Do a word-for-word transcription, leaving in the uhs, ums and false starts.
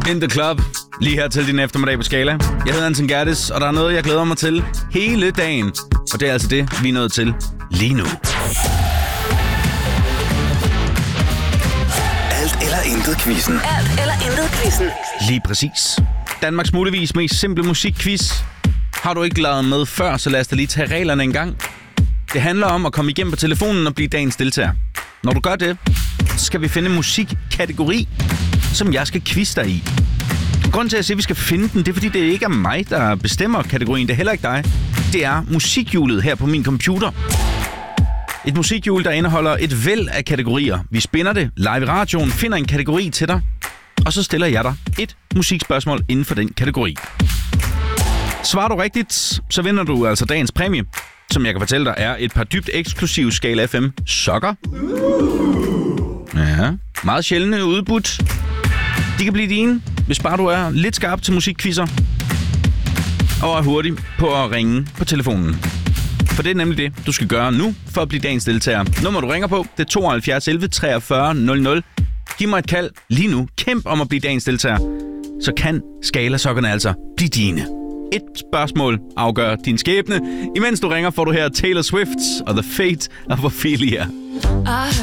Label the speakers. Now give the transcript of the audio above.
Speaker 1: In the Club. Lige her til din eftermiddag på Skala. Jeg hedder Anton Gerdes, og der er noget, jeg glæder mig til hele dagen. Og det er altså det, vi er nået til lige nu.
Speaker 2: Alt eller intet quizzen.
Speaker 3: Alt eller intet quizzen.
Speaker 1: Lige præcis. Danmarks muligvis mest simple musikquiz. Har du ikke lavet med før, så lad os da lige tage reglerne en gang. Det handler om at komme igennem på telefonen og blive dagens deltager. Når du gør det, så skal vi finde en musikkategori, som jeg skal quizze dig i. Grunden til at sige, at vi skal finde den, det er fordi, det ikke er mig, der bestemmer kategorien. Det er heller ikke dig. Det er musikhjulet her på min computer. Et musikhjul, der indeholder et væld af kategorier. Vi spinder det live i radioen, finder en kategori til dig, og så stiller jeg dig et musikspørgsmål inden for den kategori. Svarer du rigtigt, så vinder du altså dagens præmie, som jeg kan fortælle dig er et par dybt eksklusive Skala F M sokker. Ja, meget sjældne udbudt. De kan blive dine, hvis bare du er lidt skarp til musikquizzer og er hurtig på at ringe på telefonen. For det er nemlig det, du skal gøre nu for at blive dagens deltager. Nummer du ringer på, det er tooghalvfjerds elleve treogfyrre nul nul. Giv mig et kald lige nu. Kæmp om at blive dagens deltager. Så kan Skala-sokkerne altså blive dine. Et spørgsmål afgør din skæbne. Imens du ringer, får du her Taylor Swift og The Fate of Ophelia.